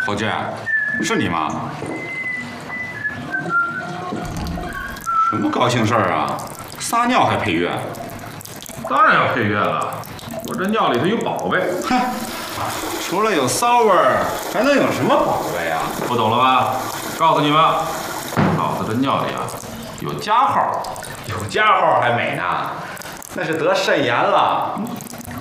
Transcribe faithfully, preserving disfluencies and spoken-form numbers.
侯娟，是你吗？什么高兴事儿啊？撒尿还配乐？ 当然要配乐了，我这尿里头有宝贝。 哼，除了有骚味儿，还能有什么宝贝啊？ 不懂了吧？告诉你们，老子这尿里啊有加号。 有加号还美呢，那是得肾炎了。